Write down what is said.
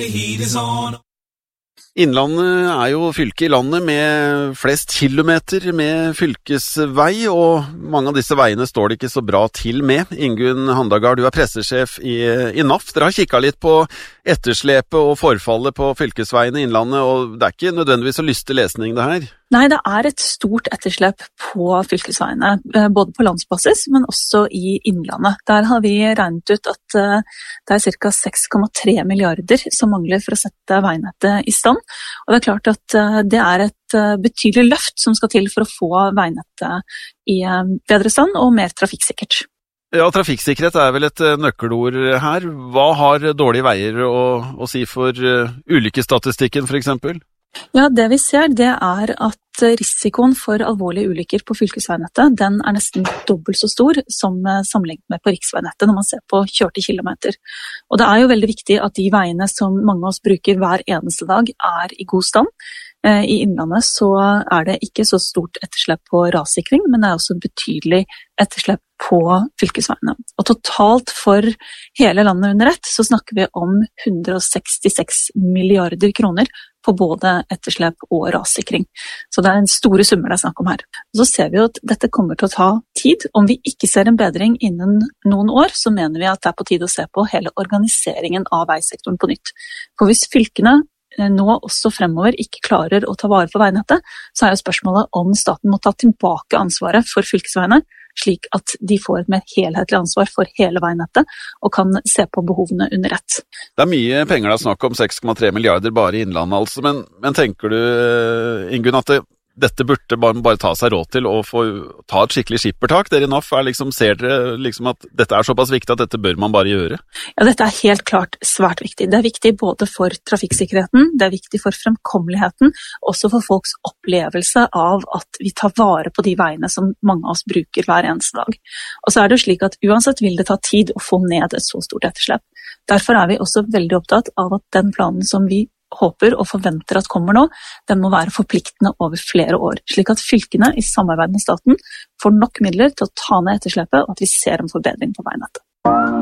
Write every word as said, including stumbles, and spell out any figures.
Innlandet er jo fylket i landet med flest kilometer med fylkesvei, og mange av disse veiene står det ikke så bra til med. Ingunn Handagard, du er pressesjef i, i N A F. Dere har kikket litt på etterslepet og forfallet på fylkesveiene i Innlandet, og det er ikke nødvendigvis så lystig lesning det her. Nei, det er et stort etterslep på fylkesveiene, både på landsbasis, men også i Innlandet. Der har vi regnet ut at det er ca. seks komma tre milliarder som mangler for å sette veinettet i stand. Og det er klart at det er et betydelig løft som skal til for å få veinettet i bedre stand og mer trafikksikkert. Ja, trafikksikkerhet er vel et nøkkelord her. Hva har dårlige veier å, å si for uh, ulykkesstatistikken for eksempel? Ja, det vi ser det er at risikoen for alvorlige ulykker på fylkesveinettet, den er nesten dobbelt så stor som sammenlignet med på riksveinettet når man ser på kjørte kilometer. Og det er jo veldig viktig at de veiene som mange av oss bruker hver eneste dag er i god stand. I Innlandet så er det ikke så stort etterslep på rassikring, men det er også betydelig etterslep på fylkesveiene. Og totalt for hele landet under ett så snakker vi om hundre og sekstiseks milliarder kroner på både etterslep og rassikring. Så det er en store summer det er snakk om her. Og så ser vi jo at dette kommer til å ta tid. Om vi ikke ser en bedring innen noen år, så mener vi at det er på tide å se på hele organiseringen av veisektoren på nytt. For hvis fylkene nå også fremover ikke klarer å ta vare på veinettet, så er jo spørsmålet om staten må ta tilbake ansvaret for fylkesveiene, slik at de får et mer helhetlig ansvar for hele veinettet og kan se på behovene under ett. Det er mye penger det er snakk om, seks komma tre milliarder bare i Innlandet altså, men, men tenker du, Ingunn, at det, dette burde man bare ta seg råd til og få ta et skikkelig skippertak? Dere i N A F er liksom, ser dere liksom at dette er såpass viktig at dette bør man bare gjøre? Ja, dette er helt klart svært viktig. Det er viktig både for trafikksikkerheten, det er viktig for fremkommeligheten, også for folks opplevelse av at vi tar vare på de veiene som mange av oss bruker hver eneste dag. Og så er det jo slik at uansett vil det ta tid å få ned et så stort etterslep. Derfor er vi også veldig opptatt av at den planen som vi håper og forventer at kommer nå, den må være forpliktende over flere år, slik at fylkene i samarbeid med staten får nok midler til å ta ned etterslepet, og at vi ser en forbedring på veinettet.